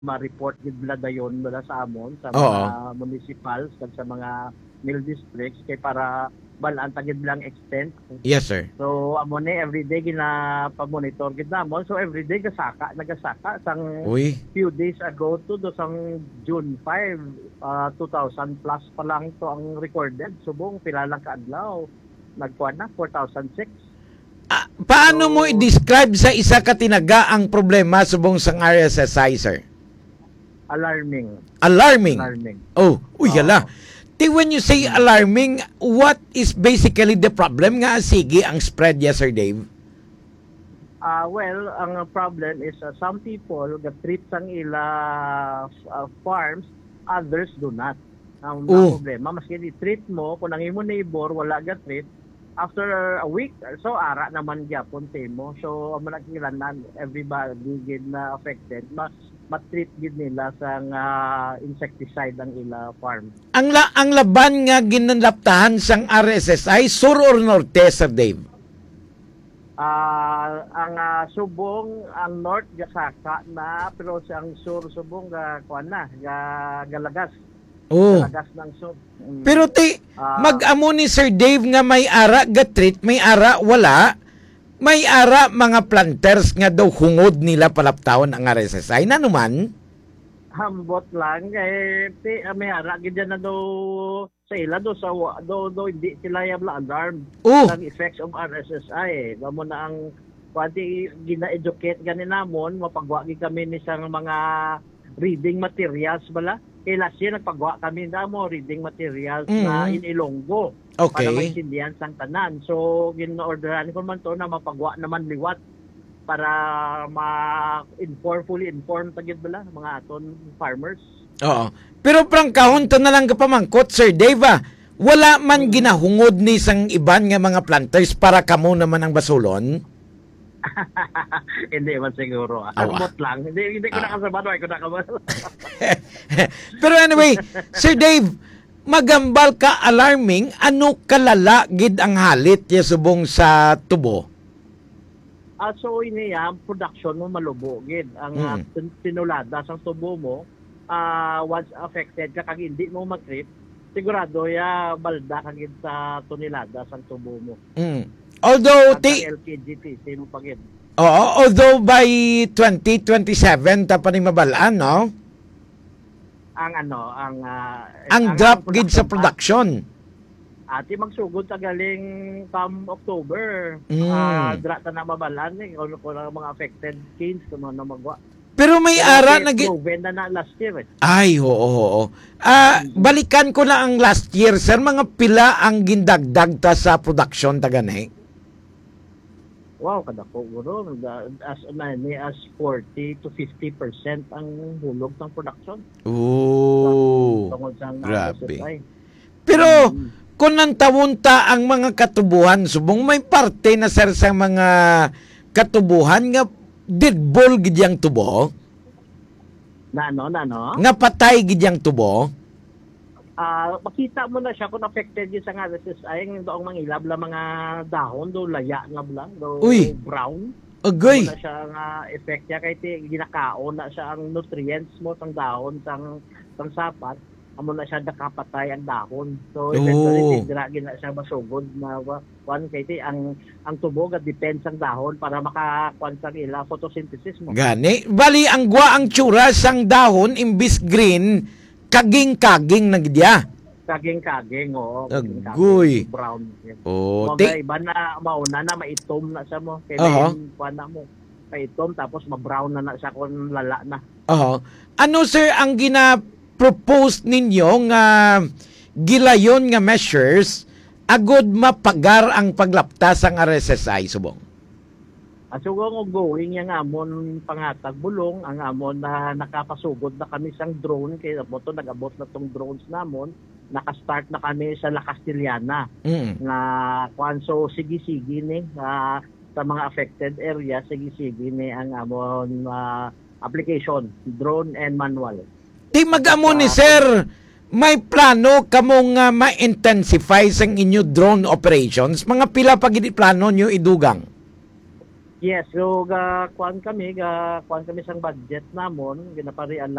ma-report gid bala dayon bala sa amon sa Oo. mga municipals kag sa mga mill districts kay para balaan ta gid bilang extent. Yes, sir. So amo ni everyday gina-monitor gid namon. So everyday nagasaka sang Uy. few days ago to do sang June 5, 2000 plus pa lang to ang recorded. Subong pila lang ka adlaw. Nagkuha na 4,006. Paano So, mo i-describe sa isa ka tinaga ang problema subong sang RSSI, sir? Alarming. Alarming. Oh, uy, Oo. hala. When you say alarming, what is basically the problem nga? Sige, ang spread, yes, Sir Dave? Well, ang problem is some people treat sang ila farms, others do not. Ang problema, maski i-treat mo, kung ang imo neighbor, wala ga-treat, after a week, so ara naman gyapon mo. So, ang malakilanan, everybody gid na affected, matreat gid nila sang insecticide ang ila farm. Ang laban nga ginalaptahan sang RSSI, sur or norte, Sir Dave? Ang subong, ang north gasaka na, pero ang sur subong kuan na, galagas. Oh. Galagas ng sur. Pero mag-amo ni Sir Dave nga may ara ga-treat, may ara wala. May ara mga planters nga daw hungod nila palaptawon ang RSSI na naman. Hambot lang kay may ara gid na do sa ila do sa do hindi sila yabla alarm ang effects of RSSI. Gamo na ang pati gina-educate ganin namon mapagwa gid kami ni sang mga reading materials bala. Kay last year nagpagawa kami mo reading materials na in Ilonggo. Okay. Para maintindihan sang tanan. So, gin-orderan ko man to na mapagawa naman liwat para fully informed tagid bala mga aton farmers. Oo. Pero prangkahon to na lang kapamangkot, Sir Dave. Wala man ginahungod ni sang iban nga mga planters para kamo naman ang basulon? Hindi man siguro. Ambot lang. Hindi ko nakasabado. Ay ko nakabalo. Pero anyway, Sir Dave, magambal ka alarming, ano kalala gid ang halit ya subong sa tubo? So iniya, production mo malubo gid. Ang tinulada sa tubo mo, once affected ka kag hindi mo mag-trip, sigurado ya balda kagid sa tonelada sa tubo mo. Although LKGT mo pagid. Although by 2027 ta pa ni mabalaan, no? Ang drop gid sa production. Ati magsugod ta galing come October. Dra ta na mabalaan ni kung mga affected canes kung na magwa. Pero may ara na na last year. Ay, oo. Balikan ko na ang last year, sir. Mga pila ang gindagdag ta sa production ta gani? Wow, kadako guro as 40 to 50% ang hulog ng production. Grabe. Pero kung nantawon ta ang mga katubuhan, subong may parte na sir sa mga katubuhan nga dead ball gid yang tubo. Nga patay gid yang tubo. Makita mo na siya kung affected yun sa nga ay yung doong mangilab la mga dahon do laya nga blang do brown. Agay. Na siya nga effect niya kay ginakaon na siya ang nutrients mo sang dahon sang sapat. Amo na siya nakapatay ang dahon. So eventually gina na siya masugod na one kay ang tubo ga depends ang dahon para makakuan sang ila photosynthesis mo. Gani, bali ang gwa ang tsura sang dahon imbis green kaging-kaging na gidya. Kaging-kaging, oo. Agoy. Brown. Iba na mauna na maitom na siya mo. Kaya na mo. Maitom tapos ma-brown na siya kung lala na. Ano sir ang gina-propose ninyo nga gilayon nga measures agod mapagar ang paglaptas ang RSSI subong? Asugong going yung amon pangatag bulong, ang amon na nakapasugod na kami sang drone, kaya mo to nag-abot na tong drones namon, nakastart na kami sa La Castellana. Na so sige-sige ni sa mga affected area, sige-sige ni ang amon application, drone and manual. Di mag-amo ni sir, may plano kamong ma-intensify sang inyo drone operations? Mga pila pag plano nyo idugang? Yes, so kuan kami sang budget namon, ginaparian